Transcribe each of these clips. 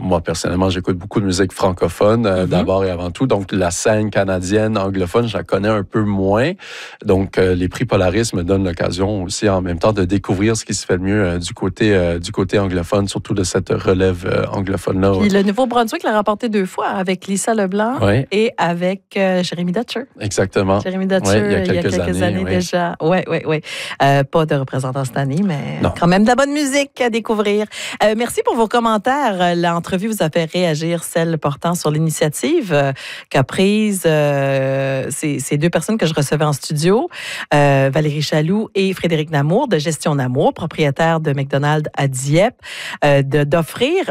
moi, personnellement, j'écoute beaucoup de musique francophone, d'abord et avant tout. Donc, la scène canadienne, anglophone, je la connais un peu moins. Donc, les prix Polaris me donnent l'occasion aussi, en même temps, de découvrir ce qui se fait de mieux du côté anglophone, surtout de cette relève anglophone-là. Puis le Nouveau-Brunswick l'a remporté 2 fois, avec Lisa Leblanc et avec Jérémy Dutcher. Exactement. Jérémy Dutcher, il y a quelques années déjà. Oui. Pas de représentant cette année, mais quand même de la bonne musique à découvrir. Merci pour vos commentaires. L'entrevue vous a fait réagir, celle portant sur l'initiative qu'a prise ces 2 personnes que je recevais en studio, Valérie Chaloux et Frédéric Namour, de Gestion Namour, propriétaire de McDonald's à Dieppe, d'offrir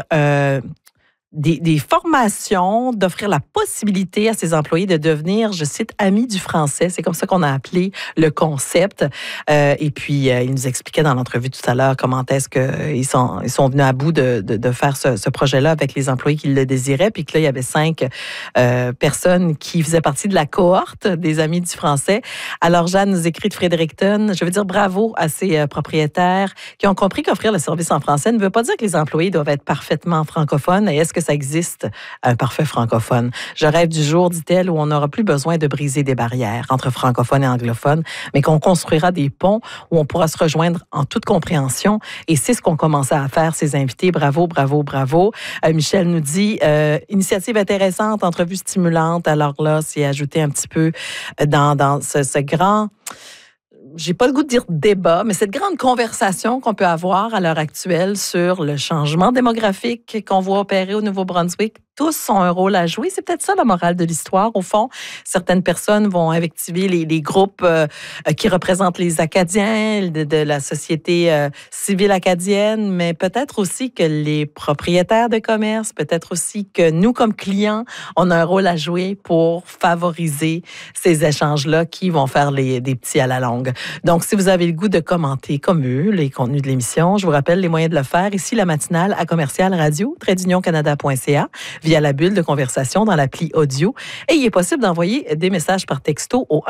des formations, d'offrir la possibilité à ses employés de devenir, je cite, amis du français. C'est comme ça qu'on a appelé le concept. Et puis, il nous expliquait dans l'entrevue tout à l'heure comment est-ce qu'ils sont venus à bout de faire ce projet-là avec les employés qui le désiraient. Puis que là, il y avait 5 personnes qui faisaient partie de la cohorte des amis du français. Alors, Jeanne nous écrit de Fredericton. Je veux dire bravo à ces propriétaires qui ont compris qu'offrir le service en français ne veut pas dire que les employés doivent être parfaitement francophones. Et est-ce que ça existe, un parfait francophone? Je rêve du jour, dit-elle, où on n'aura plus besoin de briser des barrières entre francophones et anglophones, mais qu'on construira des ponts où on pourra se rejoindre en toute compréhension. Et c'est ce qu'ont commencé à faire ces invités. Bravo. Michel nous dit, initiative intéressante, entrevue stimulante. Alors là, c'est ajouté un petit peu dans ce grand... J'ai pas le goût de dire débat, mais cette grande conversation qu'on peut avoir à l'heure actuelle sur le changement démographique qu'on voit opérer au Nouveau-Brunswick. Tous ont un rôle à jouer. C'est peut-être ça la morale de l'histoire. Au fond, certaines personnes vont invectiver les groupes qui représentent les Acadiens, de la société civile acadienne, mais peut-être aussi que les propriétaires de commerce, peut-être aussi que nous, comme clients, on a un rôle à jouer pour favoriser ces échanges-là qui vont faire des petits à la longue. Donc, si vous avez le goût de commenter comme eux les contenus de l'émission, je vous rappelle les moyens de le faire. Ici, la matinale à commercial radio-canada.ca via la bulle de conversation dans l'appli audio. Et il est possible d'envoyer des messages par texto au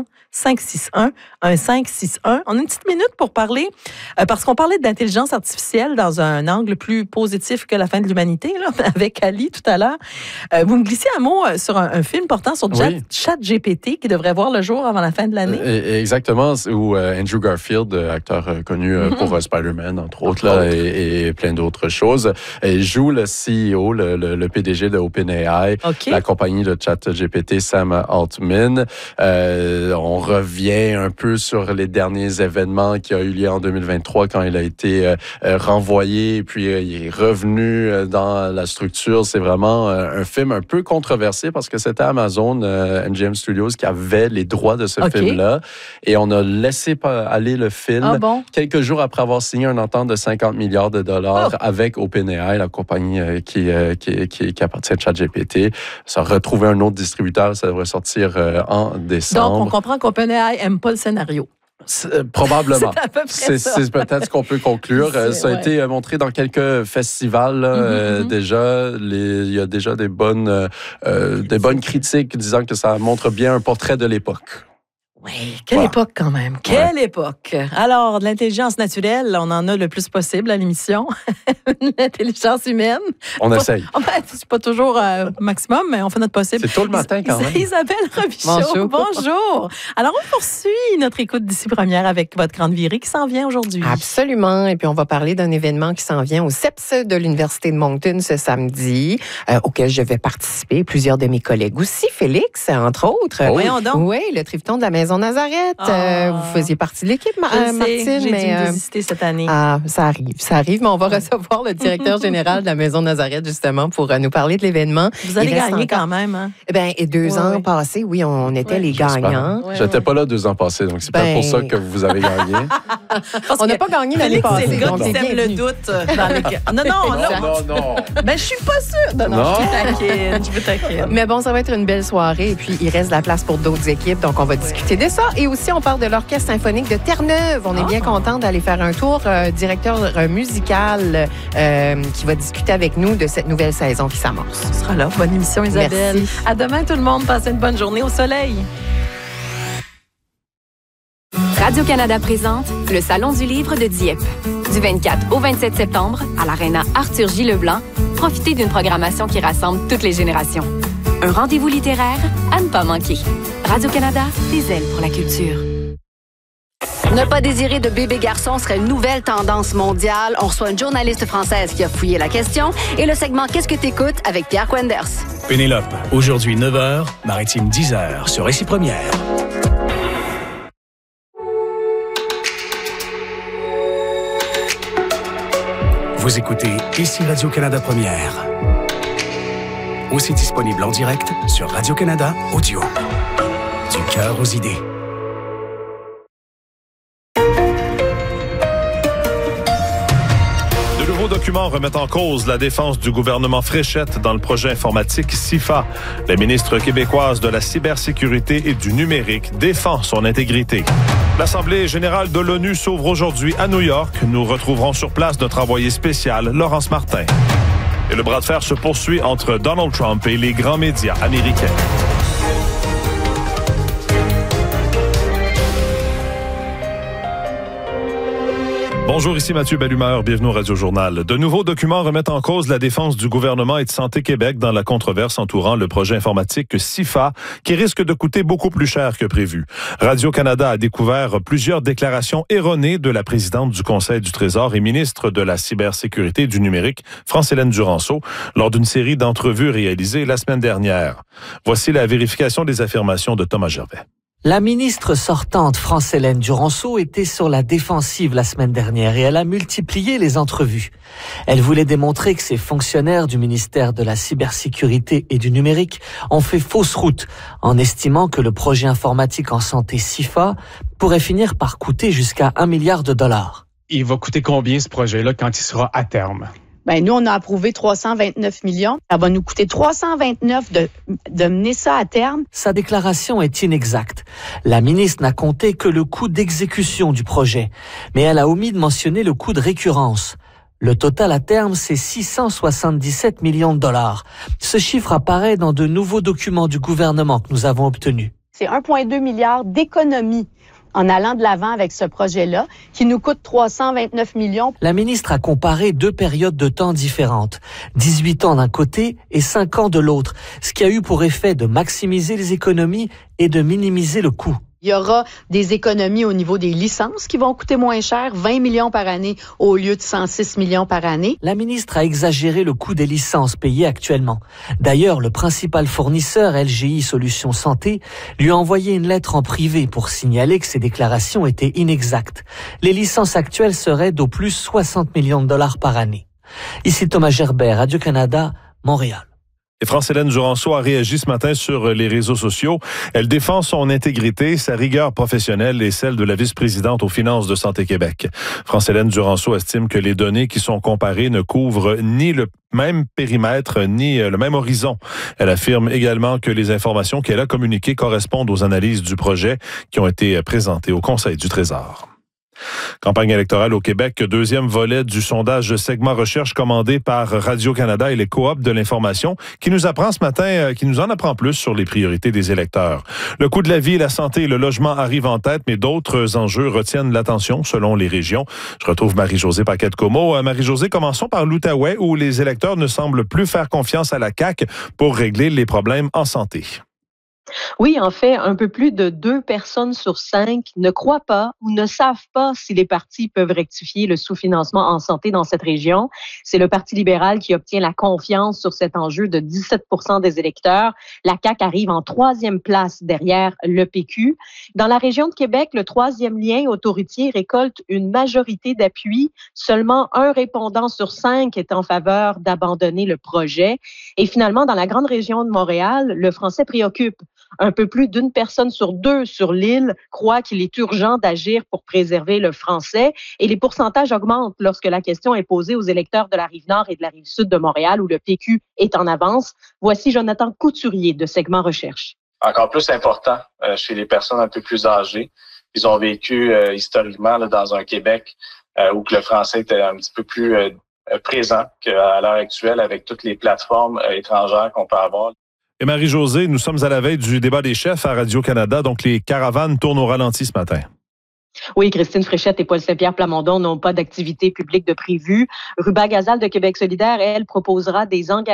1-800-561-1561. On a une petite minute pour parler, parce qu'on parlait d'intelligence artificielle dans un angle plus positif que la fin de l'humanité, là, avec Ali tout à l'heure. Vous me glissez un mot sur un film portant sur ChatGPT qui devrait voir le jour avant la fin de l'année. Exactement, où Andrew Garfield, acteur connu pour Spider-Man, entre autres, là, et plein d'autres choses, joue le CEO, le PDG de OpenAI, la compagnie de ChatGPT, Sam Altman. On revient un peu sur les derniers événements qui ont eu lieu en 2023 quand il a été renvoyé, puis il est revenu dans la structure. C'est vraiment un film un peu controversé parce que c'était Amazon, MGM Studios, qui avait les droits de ce film-là. Et on a laissé aller le film quelques jours après avoir signé une entente de 50 milliards de dollars avec OpenAI, la compagnie qui appartient à ChatGPT. Ça a retrouvé un autre distributeur, ça devrait sortir en décembre. Donc, on comprend qu'OpenAI n'aime pas le scénario. Probablement. C'est à peu près ça. C'est peut-être ce qu'on peut conclure. Ça a été montré dans quelques festivals là, déjà. Il y a déjà des bonnes critiques disant que ça montre bien un portrait de l'époque. Oui, quelle époque quand même. Quelle époque. Alors, de l'intelligence naturelle, on en a le plus possible à l'émission. L'intelligence humaine. On essaye. C'est pas toujours maximum, mais on fait notre possible. C'est tôt le matin quand même. Isabelle Robichaud, bonjour. Alors, on poursuit notre écoute d'ici première avec votre grande virée qui s'en vient aujourd'hui. Absolument. Et puis, on va parler d'un événement qui s'en vient au CEPS de l'Université de Moncton ce samedi, auquel je vais participer. Plusieurs de mes collègues aussi. Félix, entre autres. Voyons donc. Oui, le triveton de la Maison Nazareth. Vous faisiez partie de l'équipe, Martine. J'ai dû me désister cette année. Ça arrive, mais on va recevoir le directeur général de la Maison Nazareth, justement, pour nous parler de l'événement. Vous allez gagner quand même, hein? Et 2 ans passés, oui, on était les gagnants. J'étais pas là 2 ans passés, donc c'est peut-être pour ça que vous avez gagné. On n'a pas gagné l'année passée. C'est le gars qui sème le doute dans les... Non. Ben, je suis pas sûre. Non, je vous taquine. Mais bon, ça va être une belle soirée. Et puis, il reste de la place pour d'autres équipes, donc on va discuter de ça. Et aussi, on parle de l'Orchestre symphonique de Terre-Neuve. On est bien content d'aller faire un tour. Directeur musical qui va discuter avec nous de cette nouvelle saison qui s'amorce. Ce sera là. Bonne émission, Isabelle. Merci. À demain, tout le monde. Passez une bonne journée au soleil. Radio-Canada présente le Salon du livre de Dieppe. Du 24 au 27 septembre à l'Aréna Arthur J. Leblanc, profitez d'une programmation qui rassemble toutes les générations. Un rendez-vous littéraire à ne pas manquer. Radio-Canada, des ailes pour la culture. Ne pas désirer de bébé garçon serait une nouvelle tendance mondiale. On reçoit une journaliste française qui a fouillé la question et le segment Qu'est-ce que t'écoutes avec Pierre Quenders. Pénélope, aujourd'hui 9h, Maritime 10h sur Récit Première. Vous écoutez Ici Radio-Canada Première. Aussi disponible en direct sur Radio-Canada Audio. Du cœur aux idées. De nouveaux documents remettent en cause la défense du gouvernement Fréchette dans le projet informatique CIFA. La ministre québécoise de la cybersécurité et du numérique défend son intégrité. L'Assemblée générale de l'ONU s'ouvre aujourd'hui à New York. Nous retrouverons sur place notre envoyé spécial, Laurence Martin. Et le bras de fer se poursuit entre Donald Trump et les grands médias américains. Bonjour, ici Mathieu Bellumeur, bienvenue au Radio-Journal. De nouveaux documents remettent en cause la défense du gouvernement et de Santé Québec dans la controverse entourant le projet informatique CIFA, qui risque de coûter beaucoup plus cher que prévu. Radio-Canada a découvert plusieurs déclarations erronées de la présidente du Conseil du Trésor et ministre de la cybersécurité et du numérique, France-Hélène Duranceau, lors d'une série d'entrevues réalisées la semaine dernière. Voici la vérification des affirmations de Thomas Gervais. La ministre sortante France-Hélène Duranceau était sur la défensive la semaine dernière et elle a multiplié les entrevues. Elle voulait démontrer que ces fonctionnaires du ministère de la cybersécurité et du numérique ont fait fausse route en estimant que le projet informatique en santé CIFA pourrait finir par coûter jusqu'à 1 milliard de dollars. Il va coûter combien ce projet-là quand il sera à terme? Ben, nous, on a approuvé 329 millions. Ça va nous coûter 329 de mener ça à terme. Sa déclaration est inexacte. La ministre n'a compté que le coût d'exécution du projet, mais elle a omis de mentionner le coût de récurrence. Le total à terme, c'est 677 millions de dollars. Ce chiffre apparaît dans de nouveaux documents du gouvernement que nous avons obtenus. C'est 1,2 milliard d'économies en allant de l'avant avec ce projet-là, qui nous coûte 329 millions. La ministre a comparé 2 périodes de temps différentes, 18 ans d'un côté et 5 ans de l'autre, ce qui a eu pour effet de maximiser les économies et de minimiser le coût. Il y aura des économies au niveau des licences qui vont coûter moins cher, 20 millions par année au lieu de 106 millions par année. La ministre a exagéré le coût des licences payées actuellement. D'ailleurs, le principal fournisseur, LGI Solutions Santé, lui a envoyé une lettre en privé pour signaler que ses déclarations étaient inexactes. Les licences actuelles seraient d'au plus 60 millions de dollars par année. Ici Thomas Gerbert, Radio-Canada, Montréal. Et France-Hélène Duranceau a réagi ce matin sur les réseaux sociaux. Elle défend son intégrité, sa rigueur professionnelle et celle de la vice-présidente aux finances de Santé Québec. France-Hélène Duranceau estime que les données qui sont comparées ne couvrent ni le même périmètre ni le même horizon. Elle affirme également que les informations qu'elle a communiquées correspondent aux analyses du projet qui ont été présentées au Conseil du Trésor. Campagne électorale au Québec, deuxième volet du sondage Segment Recherche commandé par Radio-Canada et les coops de l'information qui nous apprend ce matin, qui nous en apprend plus sur les priorités des électeurs. Le coût de la vie, la santé et le logement arrivent en tête, mais d'autres enjeux retiennent l'attention selon les régions. Je retrouve Marie-Josée Paquette-Comeau. Marie-Josée, commençons par l'Outaouais où les électeurs ne semblent plus faire confiance à la CAQ pour régler les problèmes en santé. Oui, en fait, un peu plus de 2 personnes sur 5 ne croient pas ou ne savent pas si les partis peuvent rectifier le sous-financement en santé dans cette région. C'est le Parti libéral qui obtient la confiance sur cet enjeu de 17% des électeurs. La CAQ arrive en 3e place derrière le PQ. Dans la région de Québec, le 3e lien autoroutier récolte une majorité d'appui. Seulement 1 répondant sur 5 est en faveur d'abandonner le projet. Et finalement, dans la grande région de Montréal, le français préoccupe. Un peu plus d'1 personne sur 2 sur l'île croit qu'il est urgent d'agir pour préserver le français et les pourcentages augmentent lorsque la question est posée aux électeurs de la Rive-Nord et de la Rive-Sud de Montréal où le PQ est en avance. Voici Jonathan Couturier de Segment Recherche. Encore plus important chez les personnes un peu plus âgées. Ils ont vécu historiquement là, dans un Québec où que le français était un petit peu plus présent qu'à l'heure actuelle avec toutes les plateformes étrangères qu'on peut avoir. Et Marie-Josée, nous sommes à la veille du débat des chefs à Radio-Canada, donc les caravanes tournent au ralenti ce matin. Oui, Christine Fréchette et Paul Saint-Pierre Plamondon n'ont pas d'activité publique de prévue. Ruba Gazal de Québec solidaire, elle, proposera des engagements